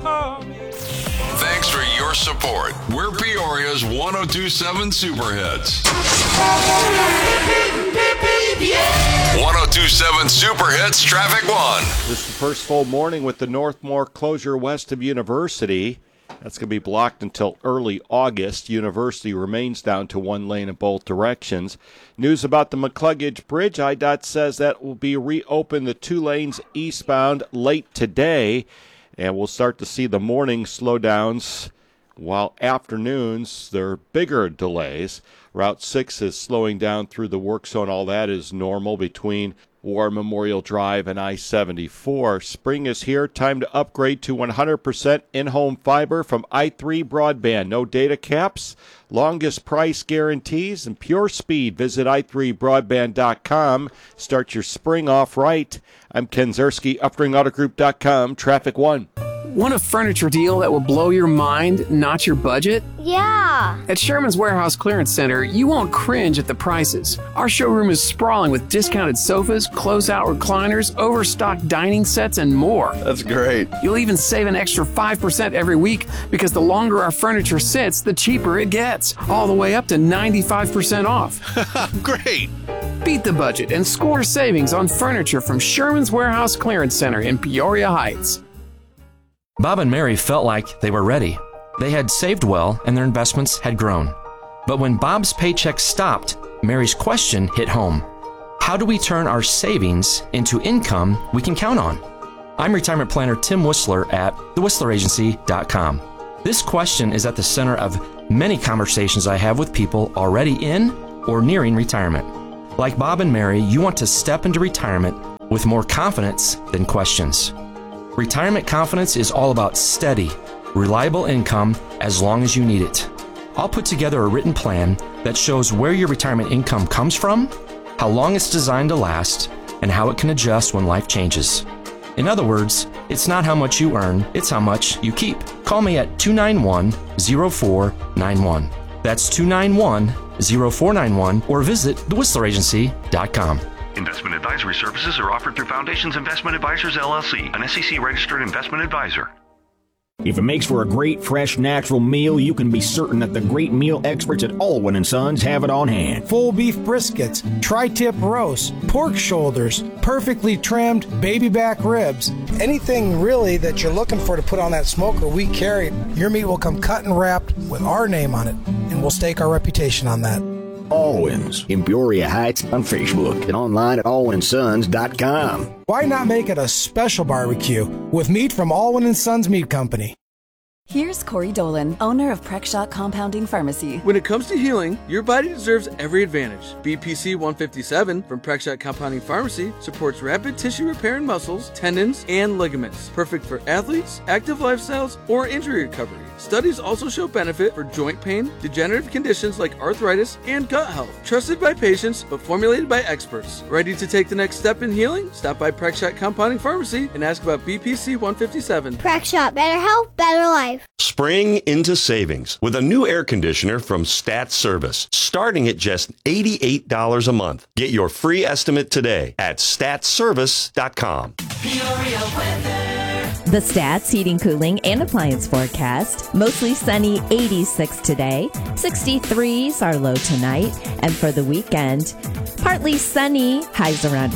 Thanks for your support. We're Peoria's 102.7 Super Hits. 102.7 Super Hits Traffic 1. This is the first full morning with the Northmore closure west of University. That's going to be blocked until early August. University remains down to one lane in both directions. News about the McCluggage Bridge. IDOT says that will be reopened the 2 lanes eastbound late today. And we'll start to see the morning slowdowns, while afternoons, there are bigger delays. Route 6 is slowing down through the work zone. All that is normal between War Memorial Drive and I-74. Spring is here. Time to upgrade to 100% in-home fiber from i3 Broadband. No data caps, longest price guarantees, and pure speed. Visit i3broadband.com. Start your spring off right. I'm Ken Zerski, UpringAutoGroup.com. Traffic 1. Want a furniture deal that will blow your mind, not your budget? Yeah! At Sherman's Warehouse Clearance Center, you won't cringe at the prices. Our showroom is sprawling with discounted sofas, close-out recliners, overstocked dining sets, and more. That's great. You'll even save an extra 5% every week because the longer our furniture sits, the cheaper it gets. All the way up to 95% off. Great! Beat the budget and score savings on furniture from Sherman's Warehouse Clearance Center in Peoria Heights. Bob and Mary felt like they were ready. They had saved well and their investments had grown. But when Bob's paycheck stopped, Mary's question hit home. How do we turn our savings into income we can count on? I'm retirement planner Tim Whistler at thewhistleragency.com. This question is at the center of many conversations I have with people already in or nearing retirement. Like Bob and Mary, you want to step into retirement with more confidence than questions. Retirement confidence is all about steady, reliable income as long as you need it. I'll put together a written plan that shows where your retirement income comes from, how long it's designed to last, and how it can adjust when life changes. In other words, it's not how much you earn, it's how much you keep. Call me at 291-0491. That's 291-0491 or visit thewhistleragency.com. Investment advisory services are offered through Foundations Investment Advisors, LLC, an SEC-registered investment advisor. If it makes for a great, fresh, natural meal, you can be certain that the great meal experts at Alwyn & Sons have it on hand. Full beef briskets, tri-tip roasts, pork shoulders, perfectly trimmed baby back ribs. Anything really that you're looking for to put on that smoker, we carry. Your meat will come cut and wrapped with our name on it, and we'll stake our reputation on that. Alwyn's in Peoria Heights on Facebook and online at alwynsons.com. Why not make it a special barbecue with meat from Alwyn & Sons Meat Company? Here's Corey Dolan, owner of Prexshot Compounding Pharmacy. When it comes to healing, your body deserves every advantage. BPC 157 from Prexshot Compounding Pharmacy supports rapid tissue repair in muscles, tendons, and ligaments. Perfect for athletes, active lifestyles, or injury recovery. Studies also show benefit for joint pain, degenerative conditions like arthritis, and gut health. Trusted by patients, but formulated by experts. Ready to take the next step in healing? Stop by Prexshot Compounding Pharmacy and ask about BPC 157. Prexshot, better health, better life. Spring into savings with a new air conditioner from Stat Service, starting at just $88 a month. Get your free estimate today at statservice.com. Peoria weather. The Stats Heating, Cooling, and Appliance forecast. Mostly sunny, 86 today. 63s are low tonight. And for the weekend, partly sunny, highs around